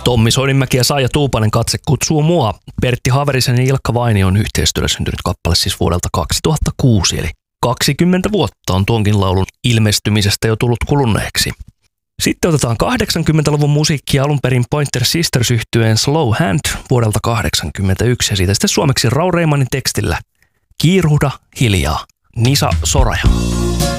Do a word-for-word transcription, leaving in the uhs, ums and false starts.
Tommi Soininmäki ja Saija Tuupanen katse kutsuu mua. Pertti Haverisen ja Ilkka Vainion yhteistyöllä syntynyt kappale siis vuodelta kaksituhattakuusi, eli kaksikymmentä vuotta on tuonkin laulun ilmestymisestä jo tullut kuluneeksi. Sitten otetaan kahdeksankymmentäluvun musiikkia, alun perin Pointer Sisters -yhtyeen Slow Hand vuodelta kahdeksankymmentäyksi ja siitä sitten suomeksi Raul Reimanin tekstillä Kiiruhda hiljaa, Nisa Soraja.